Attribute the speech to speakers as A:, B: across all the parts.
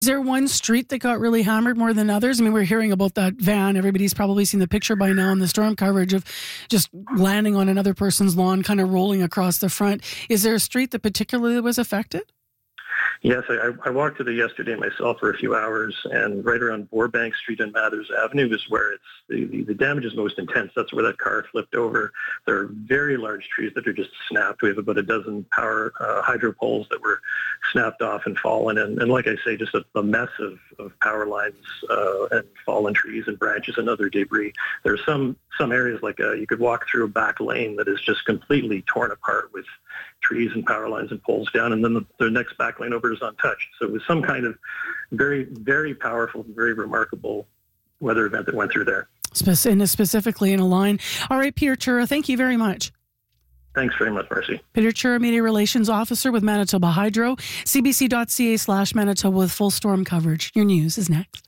A: Is there one street that got really hammered more than others? I mean, we're hearing about that van. Everybody's probably seen the picture by now in the storm coverage of just landing on another person's lawn, kind of rolling across the front. Is there a street that particularly was affected?
B: Yes, I walked to there yesterday myself for a few hours, and right around Bourbank Street and Mathers Avenue is where the damage is most intense. That's where that car flipped over. There are very large trees that are just snapped. We have about a dozen power hydro poles that were snapped off and fallen, and like I say, just a mess of power lines and fallen trees and branches and other debris. There's some areas like you could walk through a back lane that is just completely torn apart with trees and power lines and poles down, and then the next back lane over is untouched. So it was some kind of very, very powerful, very remarkable weather event that went through there.
A: Specifically in a line. All right, Peter Chura, thank you very much.
B: Thanks very much, Marcy.
A: Peter Chura, Media Relations Officer with Manitoba Hydro, cbc.ca/Manitoba with full storm coverage. Your news is next.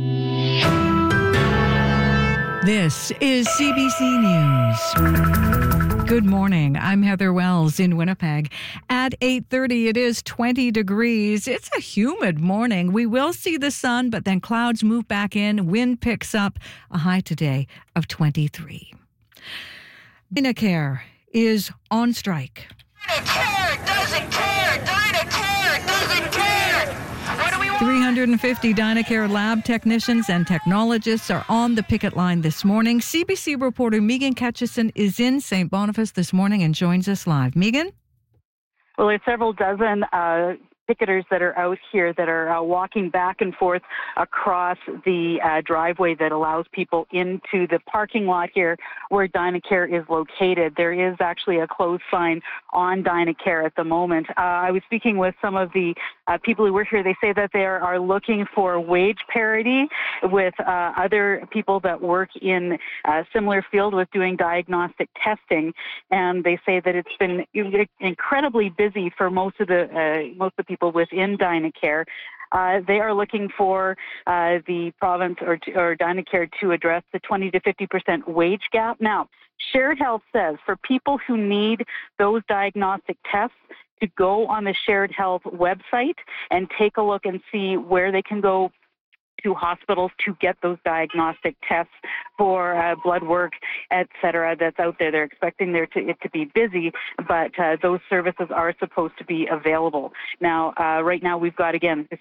C: This is CBC News. Good morning. I'm Heather Wells in Winnipeg. At 8:30, it is 20 degrees. It's a humid morning. We will see the sun, but then clouds move back in. Wind picks up. A high today of 23. Dynacare is on strike.
D: Dynacare doesn't care. Dynacare doesn't care. What do we want?
C: 350 Dynacare lab technicians and technologists are on the picket line this morning. CBC reporter Megan Ketchison is in St. Boniface this morning and joins us live. Megan?
E: Well, there's several dozen picketers that are out here that are walking back and forth across the driveway that allows people into the parking lot here where Dynacare is located. There is actually a closed sign on Dynacare at the moment. I was speaking with some of the people who work here. They say that they are looking for wage parity with other people that work in a similar field with doing diagnostic testing, and they say that it's been incredibly busy for most of the people within Dynacare. They are looking for the province or Dynacare to address the 20 to 50% wage gap. Now, Shared Health says for people who need those diagnostic tests to go on the Shared Health website and take a look and see where they can go to hospitals to get those diagnostic tests for blood work, et cetera, that's out there. They're expecting it to be busy, but those services are supposed to be available. Now, right now we've got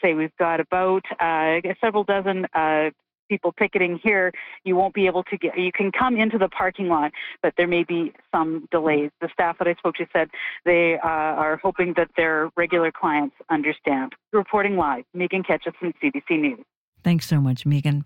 E: about several dozen people picketing here. You won't be able to you can come into the parking lot, but there may be some delays. The staff that I spoke to said they are hoping that their regular clients understand. Reporting live, Megan Ketchison, CBC News.
C: Thanks so much, Megan.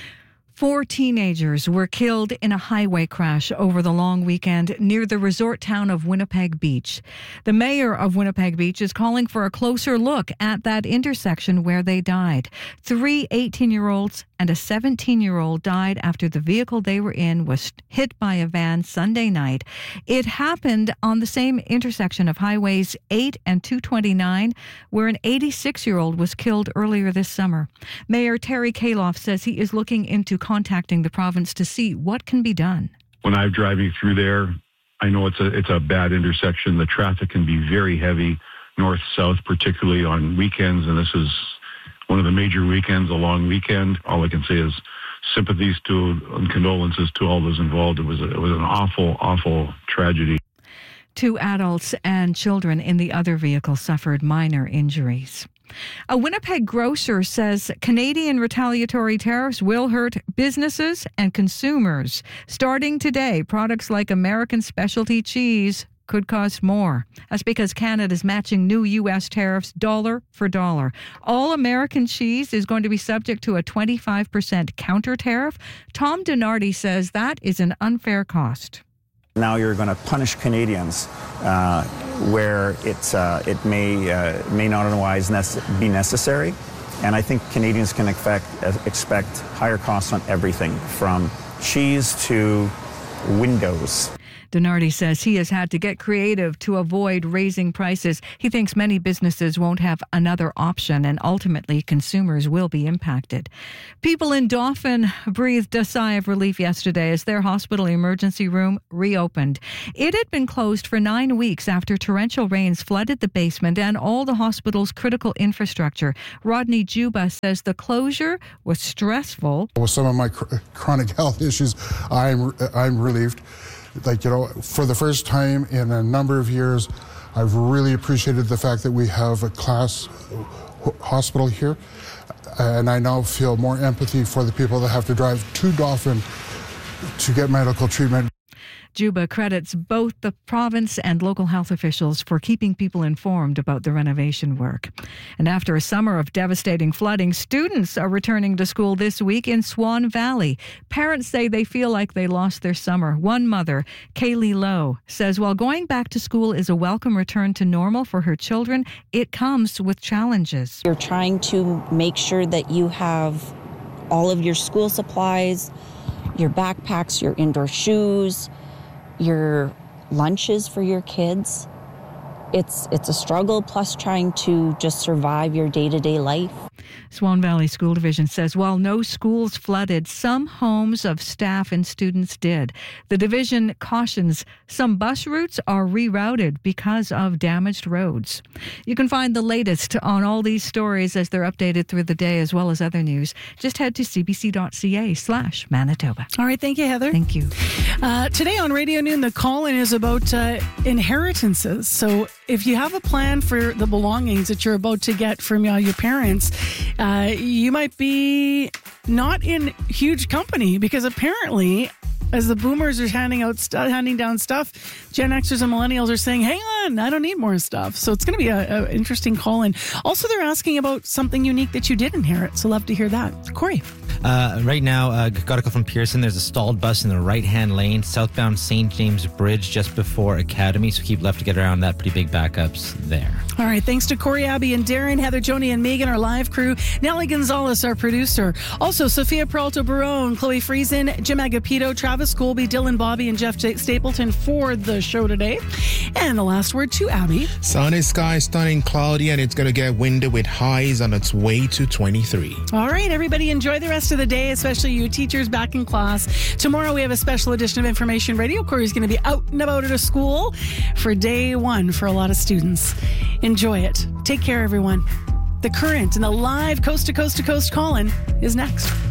C: 4 teenagers were killed in a highway crash over the long weekend near the resort town of Winnipeg Beach. The mayor of Winnipeg Beach is calling for a closer look at that intersection where they died. 3 18-year-olds and a 17-year-old died after the vehicle they were in was hit by a van Sunday night. It happened on the same intersection of highways 8 and 229, where an 86-year-old was killed earlier this summer. Mayor Terry Kaloff says he is looking into contacting the province to see what can be done.
F: When I'm driving through there, I know it's a bad intersection. The traffic can be very heavy, north-south, particularly on weekends, and this is one of the major weekends, a long weekend. All I can say is sympathies to and condolences to all those involved. It was an awful, awful tragedy.
C: 2 adults and children in the other vehicle suffered minor injuries. A Winnipeg grocer says Canadian retaliatory tariffs will hurt businesses and consumers. Starting today, products like American specialty cheese could cost more. That's because Canada's matching new U.S. tariffs dollar for dollar. All American cheese is going to be subject to a 25% counter tariff. Tom Donardi says that is an unfair cost.
G: Now you're going to punish Canadians where it may not otherwise be necessary. And I think Canadians can expect higher costs on everything from cheese to windows.
C: Donardi says he has had to get creative to avoid raising prices. He thinks many businesses won't have another option and ultimately consumers will be impacted. People in Dauphin breathed a sigh of relief yesterday as their hospital emergency room reopened. It had been closed for 9 weeks after torrential rains flooded the basement and all the hospital's critical infrastructure. Rodney Juba says the closure was stressful.
H: With some of my chronic health issues, I'm relieved. For the first time in a number of years, I've really appreciated the fact that we have a class hospital here. And I now feel more empathy for the people that have to drive to Dauphin to get medical treatment.
C: Juba credits both the province and local health officials for keeping people informed about the renovation work. And after a summer of devastating flooding, students are returning to school this week in Swan Valley. Parents say they feel like they lost their summer. One mother, Kaylee Lowe, says while going back to school is a welcome return to normal for her children, it comes with challenges.
I: You're trying to make sure that you have all of your school supplies, your backpacks, your indoor shoes, your lunches for your kids. It's a struggle, plus trying to just survive your day-to-day life.
C: Swan Valley School Division says while no schools flooded, some homes of staff and students did. The division cautions some bus routes are rerouted because of damaged roads. You can find the latest on all these stories as they're updated through the day, as well as other news. Just head to cbc.ca/Manitoba.
A: All right, thank you, Heather.
C: Thank you.
A: Today on Radio Noon, the call-in is about inheritances. So if you have a plan for the belongings that you're about to get from your parents, you might be not in huge company, because apparently, as the boomers are handing down stuff, Gen Xers and millennials are saying, hang on, I don't need more stuff. So it's going to be an interesting call-in. Also, they're asking about something unique that you did inherit. So love to hear that. Corey.
J: Right now, got a call from Pearson. There's a stalled bus in the right-hand lane, southbound St. James Bridge, just before Academy. So keep left to get around that. Pretty big backups there.
A: All right. Thanks to Corey, Abby, and Darren, Heather, Joni, and Megan, our live crew. Nellie Gonzalez, our producer. Also, Sophia Peralta-Barone, Chloe Friesen, Jim Agapito, Travis Colby, Dylan Bobby, and Jeff Stapleton for the show today. And the last word to Abby.
K: Sunny skies, stunning cloudy, and it's going to get windy with highs on its way to 23.
A: All right, everybody, enjoy the rest of the day, especially you teachers back in class. Tomorrow we have a special edition of Information Radio. Corey's going to be out and about at a school for day one for a lot of students. Enjoy it. Take care, everyone. The Current and the live coast to coast call-in is next.